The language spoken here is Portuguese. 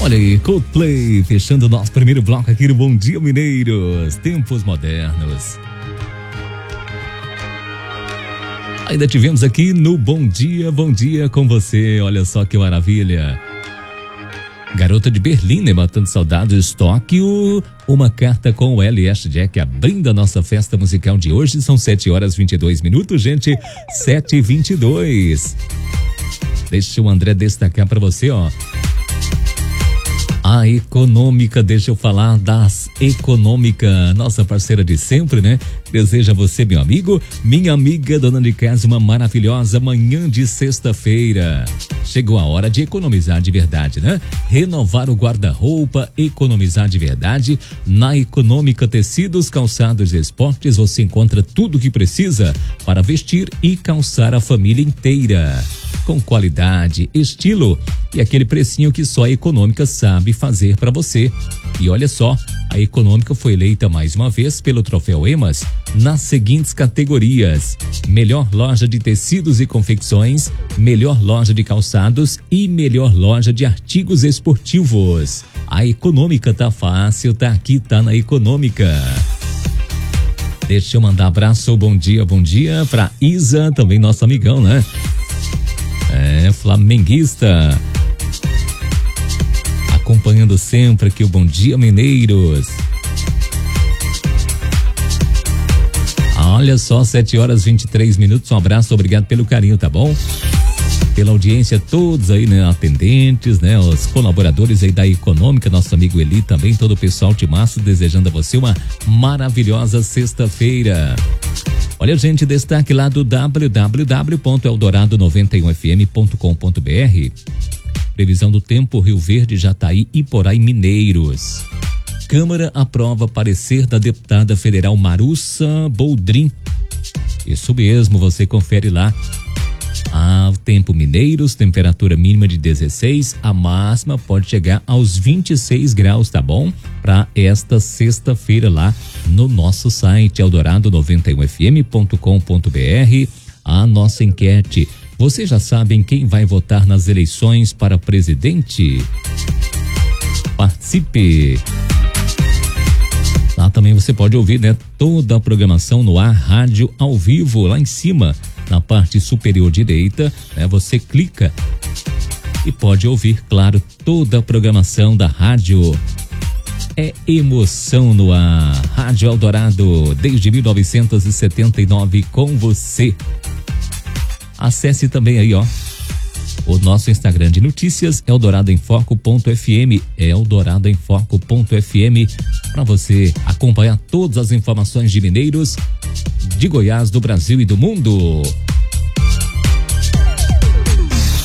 Olha aí, Coldplay, fechando o nosso primeiro bloco aqui no Bom Dia Mineiros, tempos modernos. Ainda tivemos aqui no Bom Dia com você, olha só que maravilha. Garota de Berlim, né, matando saudades, Tóquio, uma carta com o LS Jack, abrindo a nossa festa musical de hoje. São 7h22, gente, 7h22. Deixa o André destacar pra você, ó. A Econômica, deixa eu falar das Econômica, nossa parceira de sempre, né? Deseja a você, meu amigo, minha amiga, dona de casa, uma maravilhosa manhã de sexta-feira. Chegou a hora de economizar de verdade, né? Renovar o guarda-roupa, economizar de verdade. Na Econômica Tecidos, Calçados e Esportes, você encontra tudo o que precisa para vestir e calçar a família inteira. Com qualidade, estilo e aquele precinho que só a Econômica sabe fazer para você. E olha só, a Econômica foi eleita mais uma vez pelo Troféu EMAS nas seguintes categorias: melhor loja de tecidos e confecções, melhor loja de calçados e melhor loja de artigos esportivos. A Econômica tá fácil, tá aqui, tá na Econômica. Deixa eu mandar abraço, bom dia pra Isa, também nosso amigão, né? Flamenguista, acompanhando sempre aqui o Bom Dia Mineiros. Olha só, 7h23, um abraço, obrigado pelo carinho, tá bom? Pela audiência, todos aí, né, atendentes, né, os colaboradores aí da Econômica, nosso amigo Eli também, todo o pessoal de massa, desejando a você uma maravilhosa sexta-feira. Olha, gente, destaque lá do www.eldorado91fm.com.br. Previsão do tempo: Rio Verde, Jataí, Iporá e Mineiros. Câmara aprova parecer da deputada federal Marussa Boldrin. Isso mesmo, você confere lá. O tempo Mineiros, temperatura mínima de 16, a máxima pode chegar aos 26 graus, tá bom? Para esta sexta-feira lá no nosso site eldorado91fm.com.br. A nossa enquete: vocês já sabem quem vai votar nas eleições para presidente? Participe! Lá também você pode ouvir, né, toda a programação no ar, rádio ao vivo, lá em cima, na parte superior direita, né, você clica e pode ouvir, claro, toda a programação da rádio. É emoção no ar. Rádio Eldorado, desde 1979 com você. Acesse também aí, ó, o nosso Instagram de notícias, eldoradoemfoco.fm, eldoradoemfoco.fm, para você acompanhar todas as informações de Mineiros, de Goiás, do Brasil e do mundo.